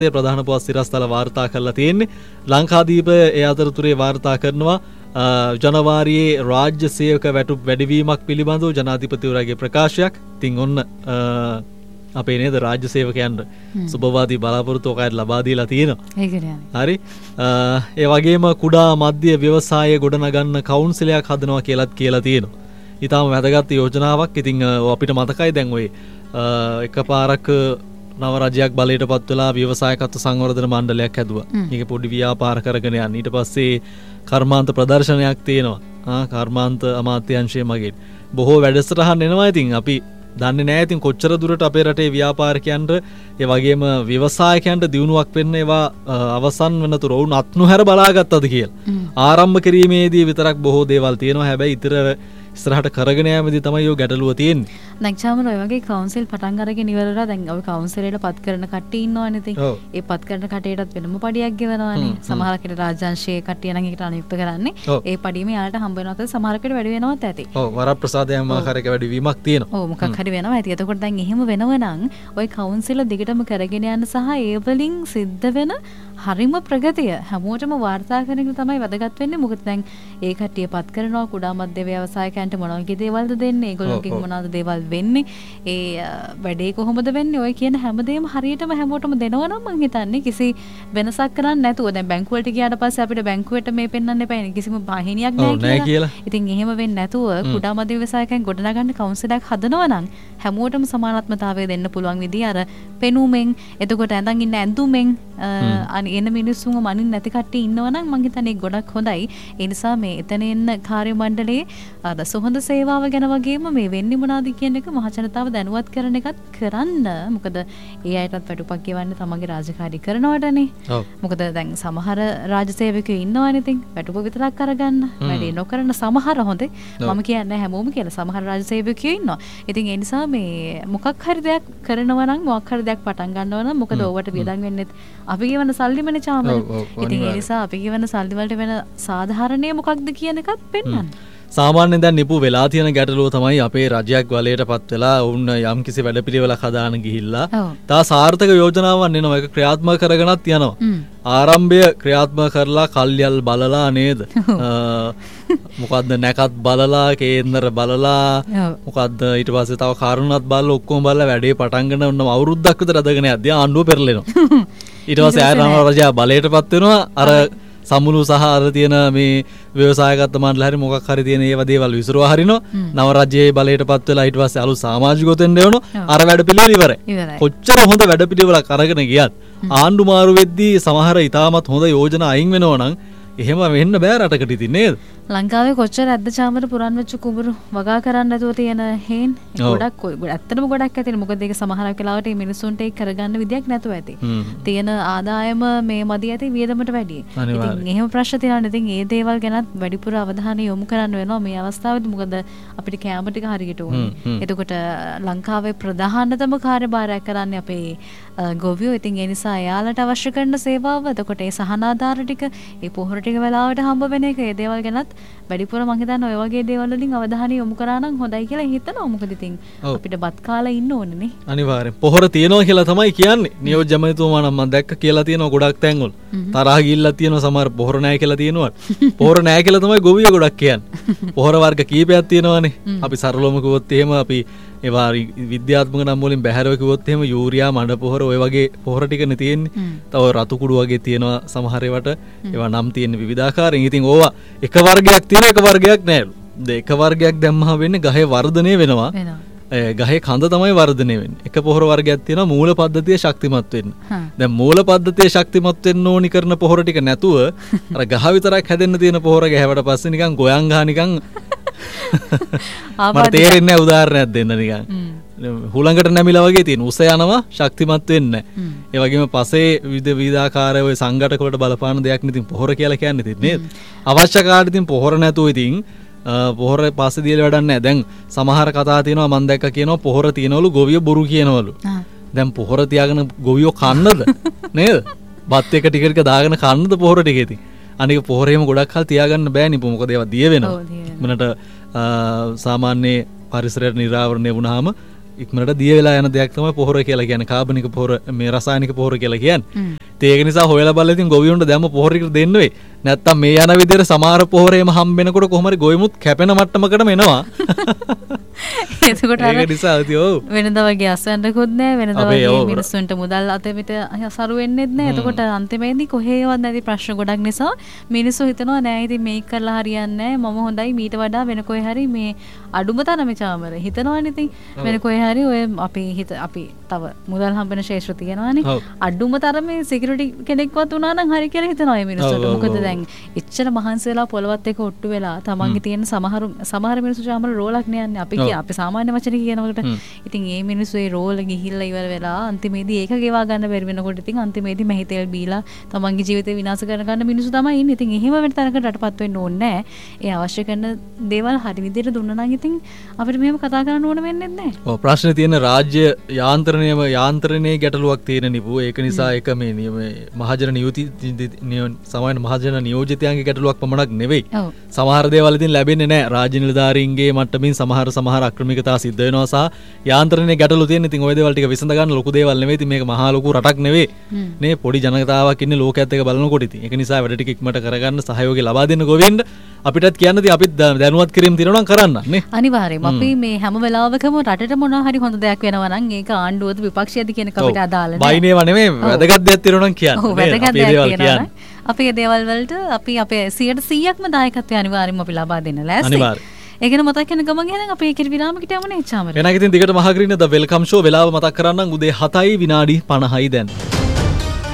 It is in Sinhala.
ප්‍රධාන පුවත් සිරස්තල වාර්තා කරලා තියෙන්නේ. ලංකාදීප ඒ අතරතුරේ වාර්තා කරනවා ජනවාරියේ රාජ්‍ය සේවක වැටුප් වැඩිවීමක් පිළිබඳව ජනාධිපතිවරයාගේ ප්‍රකාශයක්. ඉතින් ඔන්න අපේ නේද රාජ්‍ය සේවකයන්ට සුබවාදී බලාපොරොත්තු ඔකයට ලබා දීලා තියෙනවා. හරි. ඒ වගේම කුඩා මධ්‍ය ව්‍යවසාය ගොඩනගන්න කවුන්සිලයක් හදනවා කියලාත් කියලා තියෙනවා. ඊටාම වැදගත් යෝජනාවක්. ඉතින් අපිට මතකයි දැන් ඔය එකපාරක් නව රජයක් බලයට පත් වෙලා ව්‍යවසායකත්ව සංවර්ධන මණ්ඩලයක් හැදුවා. මේක පොඩි ව්‍යාපාර කරගෙන යන්න. ඊට පස්සේ කර්මාන්ත ප්‍රදර්ශනයක් තියෙනවා. කර්මාන්ත අමාත්‍යාංශයේ මගින් බොහෝ වැඩසටහන් එනවා. ඉතින් අපි දන්නේ නැහැ ඉතින් කොච්චර දුරට අපේ රටේ ව්‍යාපාරිකයන්ට ඒ වගේම ව්‍යවසායකයන්ට දියුණුවක් වෙන්න ඒවා අවසන් වෙනතුරු වුණ අත්නුහැර බලාගත්තද කියලා. ආරම්භ කිරීමේදී විතරක් බොහෝ දේවල් තියෙනවා. හැබැයි ඉතර ඉස්සරහට කරගෙන යෑමේදී තමයි ඔය ගැටලුව තියෙන්නේ. දැන් චාමර ඔය වගේ කවුන්සිල් පටන් අරගෙන ඉවරලා දැන් ඔය කවුන්සිලේට පත් කරන කට්ටිය ඉන්නවනේ ඉතින්. ඒ පත් කරන කට්ටියටත් වෙනම පඩියක් ගෙවනවානේ. සමහර කෙනෙක් රාජ්‍යාංශයේ කට්ටිය නම් ඒකට අනුයුක්ත කරන්නේ. ඒ පඩියම යාලට හම්බ වෙනවත් සමහර කෙනෙක් වැඩි වෙනවත් ඇති. ඔව් වරප්‍රසාදයන් ආකාරයක වැඩි වීමක් තියෙනවා. ඔව් මොකක් හරි වෙනවා ඇති. එතකොට දැන් එහෙම වෙනවනම් ඔය කවුන්සිල දිගටම කරගෙන යන්න සහ ඒ වලින් සිද්ධ වෙන හරිම ප්‍රගතිය හැමෝටම වාර්තා කරන එක තමයි වැදගත් වෙන්නේ. මොකද දැන් ඒ කට්ටිය පත් කරනවා කුඩා මධ්‍ය ව්‍යවසායකයන්ට මොන වගේ දේවල්ද දෙන්නේ, ඒගොල්ලෝකින් මොනවද දේවල් වෙන්නේ, ඒ වැඩේ කොහොමද වෙන්නේ, ඔය කියන හැමදේම හරියටම හැමෝටම දෙනවා නම් මං හිතන්නේ කිසි වෙනසක් කරන්නේ නැතුව දැන් බැංකුවලට ගියාට පස්සේ අපිට බැංකුවට මේ පෙන්වන්න එපා නේ කිසිම වාහිනියක් නැහැ කියලා. ඉතින් එහෙම වෙන්නේ නැතුව කුඩා මධ්‍ය ව්‍යවසායකයන් ගොඩනගන්න කවුන්සිලයක් හදනවා නම් හැමෝටම සමානත්වතාවය දෙන්න පුළුවන් විදිහ අර පෙනුමෙන් එතකොට ඇඳන් ඉන්න ඇඳුමෙන් එන මිනිස්සුන්ව මනින් නැති කට්ටිය ඉන්නවා නම් මං හිතන්නේ ගොඩක් හොඳයි. ඒ නිසා මේ එතන එන්න කාර්ය මණ්ඩලයේ අර සොහොඳ සේවාව ගැන වගේම මේ වෙන්නේ මොනවද කියන එක මහ ජනතාව දැනුවත් කරන එකත් කරන්න. මොකද ඒ අයටත් වැටුපක් ගෙවන්න තමන්ගේ රාජකාරී කරනවටනේ. මොකද දැන් සමහර රාජ්‍ය සේවකයෝ ඉන්නවනේ ඉතින් වැටුප විතරක් අරගන්න වැඩේ නොකරන සමහර හොඳේ. මම කියන්නේ හැමෝම කියලා සමහර රාජ්‍ය සේවකයෝ ඉන්නවා. ඉතින් ඒ නිසා මේ මොකක් හරි දෙයක් කරනවා නම් මොකක් හරි දෙයක් පටන් ගන්නවා නම් මොකද ඕවට වියදම් වෙන්නේ අපි ගෙවන සල්ලිමනේ චාමර. ඉතින් ඒ නිසා අපි ගෙවන සල්ලි වලට වෙන සාධාරණේ මොකක්ද කියන එකත් පෙන්වන්න. සාමාන්‍යයෙන් දැන් නිපු වෙලා තියෙන ගැටලුව තමයි අපේ රජයක් බලයට පත් වෙලා වුන් යම් කිසි වැඩපිළිවෙලක් හදාන ගිහිල්ලා තා සාර්ථක යෝජනාවක් එනවා. ඒක ක්‍රියාත්මක කරගෙනත් යනවා. ආරම්භය ක්‍රියාත්මක කරලා කල්යල් බලලා නේද? මොකද්ද නැකත් බලලා කේන්දර බලලා මොකද්ද ඊට පස්සේ තව කාරුණාත් බලලා ඔක්කොම බලලා වැඩේ පටන් ගන්න උන්නම අවුරුද්දක් විතර අදගෙන යද්දී ආණ්ඩුව පෙරලෙනවා. ඊට පස්සේ ආරම්භ රජා බලයට පත් වෙනවා. අර සමුළු සහ අර තියෙන මේ ව්‍යවසායගත මණ්ඩල හරි මොකක් හරි තියෙන ඒවා දේවල් විසිරුවා හරිනවා. නව රජයේ බලයට පත් වෙලා ඊට පස්සේ අලුත් සමාජිකයෝතෙන් දෙවනවා. අර වැඩ පිළිවෙල ඉවරයි. කොච්චර හොඳ වැඩ පිළිවෙලක් අරගෙන ගියත් ආණ්ඩු මාරු වෙද්දී සමහර ඉතාමත් හොඳ යෝජනා අයින් වෙනවා නම් එහෙම වෙන්න බෑ රටකට ඉතින් නේද? ලංකාවේ කොච්චර ඇද්ද චාමර පුරන් වෙච්ච කුඹුරු වගා කරන්න නැතුව තියෙන හේන් ගොඩක් ඇත්තටම ගොඩක් ඇතිනේ. මොකද ඒක සමහරක් වෙලාවට මේ මිනිස්සුන්ට ඒක කරගන්න විදියක් නැතුව ඇති. තියෙන ආදායම මේ මදි ඇති වියදමට වැඩි. ඉතින් එහෙම ප්‍රශ්න තියෙනවා. ඉතින් ඒ දේවල් ගැනත් වැඩිපුර අවධානය යොමු කරන්න වෙනවා මේ අවස්ථාවේදී. මොකද අපිට කැම ටික හරියට ඕනේ. එතකොට ලංකාවේ ප්‍රධානතම කාර්යභාරයක් කරන්නේ අපේ ගොවියෝ. ඉතින් ඒ නිසා එයාලට අවශ්‍ය කරන සේවාව එතකොට ඒ සහනාධාර ටික ඒ පොහොර ටික වෙලාවට හම්බ වෙන එක ඒ දේවල් ගැනත් වැඩිපුර මං හිතන්නේ ඔය වගේ දේවල් වලින් අවධානය යොමු කරා නම් හොඳයි කියලා හිතනවා. මොකද ඉතින් අපිට බත් කාලා ඉන්න ඕනේ නේ. අනිවාර්යෙන්. පොහොර තියනවා කියලා තමයි කියන්නේ. නියෝජ්‍ය ඇමතිතුමා නම් මම දැක්ක කියලා තියෙනවා ගොඩක් තැන්වල. තරහ ගිහිල්ලා තියෙනවා සමහර පොහොර නැහැ කියලා තියෙනවා. පොහොර නැහැ කියලා තමයි ගොවියෝ ගොඩක් කියන්නේ. පොහොර වර්ග කීපයක් තියෙනවානේ. අපි සරලවම කිව්වොත් එහෙම අපි ඒවා විද්‍යාත්මක නම් වලින් බැහැරව කිව්වොත් එහෙම යූරියා මඩ පොහොර ඔය වගේ පොහොර ටිකනේ තියෙන්නේ. තව රතු කුඩු වගේ තියෙනවා සමහර ඒවාට. ඒවා නම් තියෙන විවිධාකාරයෙන්. ඉතින් ඕවා එක වර්ගයක් තියෙන එක වර්ගයක් නෑලු. එක වර්ගයක් දැම්මහම වෙන්නේ ගහේ වර්ධනය වෙනවා. ගහේ කඳ තමයි වර්ධනය වෙන්නේ. එක පොහොර වර්ගයක් තියෙනවා මූල පද්ධතිය ශක්තිමත් වෙන්න. දැන් මූල පද්ධතිය ශක්තිමත් වෙන්න ඕනි කරන පොහොර ටික නැතුව අර ගහ විතරක් හැදෙන්න තියෙන පොහොර ගැහැවට පස්සේ නිකන් ගොයන් ගහ නිකන් මට තේරෙන්නේ නැහැ උදාහරණයක් දෙන්න නිකන්. හුළඟට නැමිලා වගේ තියෙන උස යනවා ශක්තිමත් වෙන්නේ නැහැ. ඒ වගේම පසේ විවිධාකාර ඔය සංඝටක වලට බලපාන දෙයක් නේ ඉතින් පොහොර කියලා කියන්නේ ඉතින් නේද? අවශ්‍ය කාට ඉතින් පොහොර නැතුව ඉතින් පොහොර පස්සේ දීලා වැඩක් නැහැ. දැන් සමහර කතා තියෙනවා මම දැක්ක කියනවා පොහොර තියනවලු ගොවිය බොරු කියනවලු. දැන් පොහොර තියාගෙන ගොවියෝ කන්නද නේද? බත් එක ටික ටික දාගෙන කන්නද පොහොර ටික ඉතින්. අනික පොහොරේම ගොඩක් කල් තියාගන්න බෑ නේ. මොකද ඒවා දිය වෙනවා. මොනට සාමාන්‍ය පරිසරයට නිරාවරණය වුණාම ඉක්මනට දිය වෙලා යන දෙයක් තමයි පොහොර කියලා කියන්නේ. කාබනික පොහොර මේ රසායනික පොහොර කියලා කියන්නේ. ඒක නිසා හොයලා බලලා ඉතින් ගොවියොන්ට දැම්ම පොහොර ටික දෙන්න වෙයි. නැත්තම් මේ යන විදිහට සමහර පොහොරේම හම්බෙනකොට කොහොම හරි ගොවිමුත් කැපෙන මට්ටමකටම එනවා. එතකොට ඒක නිසා ඔව් වෙනදා වගේ අස්වැන්නකුත් නැහැ වෙනදා වගේ මිනිස්සුන්ට මුදල් අතෙමිට සරු වෙන්නෙත් නැහැ. එතකොට අන්තිමේදී කොහේවත් නැති ප්‍රශ්න ගොඩක් නිසා මිනිස්සු හිතනවා නෑ ඉතින් මේක කරලා හරියන්නේ නැහැ. මම හොඳයි මීට වඩා වෙන කොහේ හරි මේ අඩුම තරමේ චාමර හිතනවනේ ඉතින් වෙන කොහේ හරි ඔය අපි තව මුදල් හම්බෙන ශේෂ්ත්‍ර තියෙනවානේ. අඩුම තරමේ සිකියුරිටි කෙනෙක්වත් වුණා නම් හරි කියලා හිතනවා මේ මිනිස්සුන්ට. මොකද දැන් එච්චර මහන්සි වෙලා පොළවත් එක ඔට්ටු වෙලා තමන්ගේ තියෙන සමහර මිනිස්සු චාමර රෝලක් නෑන්නේ. අපි සාමාන්‍ය වචන කියනකොට ඉතින් මේ මිනිස්සු ඒ රෝල ගිහිල්ලා ඉවර වෙලා අන්තිමේදී ඒක ගෙවා ගන්න බැරි වෙනකොට ඉතින් අන්තිමේදී මෙහි තෙල් බීලා තමන්ගේ ජීවිතේ විනාශ කර ගන්න මිනිස්සු තමයි ඉන්නේ. ඉතින් එහෙම වෙන තරකට රටපත් වෙන්න ඕනේ නෑ. ඒ අවශ්‍ය කරන දේවල් හරි විදිහට දුන්නා නම් ඉතින් අපිට මෙහෙම කතා කරන්න ඕන වෙන්නේ නැහැ. ඔව් ප්‍රශ්නේ තියෙන රාජ්‍ය යාන්ත්‍රණයේ ගැටලුවක් තියෙන නිපු. ඒක නිසා ඒක මේ මහජන නියුති සමාන මහජන නියෝජිතයන්ගේ ගැටලුවක් පමණක් නෙවෙයි. සමහර දේවල් ඉතින් ලැබෙන්නේ නැහැ. රාජ්‍ය නිලධාරීන්ගේ මට්ටමින් සමහර අක්‍රමිකතා සිද්ධ වෙනවා සහ යාන්ත්‍රණයේ ගැටලු තියෙන. ඉතින් ওই දේවල් ටික විසඳ ගන්න ලොකු දේවල් නෙවෙයි. ඉතින් මේක මහා ලොකු රටක් නෙවෙයි. නේ පොඩි ජනතාවක් ඉන්නේ ලෝකයේත් එක බලනකොට ඉතින්. ඒක නිසා වැඩ ටික ඉක්මනට කරගන්න සහයෝගය ලබා දෙන්න ගොවෙන්න අපිටත් කියන්නදී අපිත් දැනුවත් කිරීම තියෙනවා නම් කරන්න නේ. අනිවාර්යයෙන්ම අපි මේ හැම වෙලාවකම රටට මොනවා හරි හොඳ දෙයක් වෙනවා නම් ඒක ආණ්ඩුවද විපක්ෂයද කියන කපිට අදාළ නැහැ. බයිනේව නෙමෙයි වැදගත් දෙයක් තියෙනවා නම් කියන්න. ඔව් වැදගත් දෙයක් තියෙනවා නම් අපි ඒ දේවල් වලට අපි අපේ 100%ක්ම දායකත්වය අනිවාර්යයෙන්ම අපි ලබා දෙන්න ලෑස්ති. අනිවාර්යයෙන්. ඒකන මතක් කරන ගමන් එහෙනම් අපි ඒකේ විරාමයකට යමුනේ චාමර. එහෙනම් ඉතින් දිගට මහග්‍රීන ද වෙල්කම් ෂෝ වෙලාව මතක් කරන්නම් උදේ 7:50 දැන්.